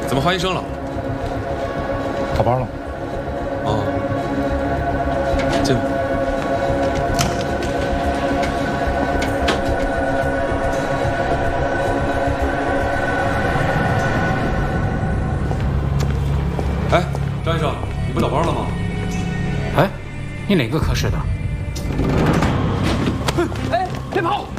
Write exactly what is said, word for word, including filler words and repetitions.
怎么换医生了？ 倒班了。 哦，进来。哎，张医生，你不倒班了吗？ 哎，你哪个科室的？哎，别跑！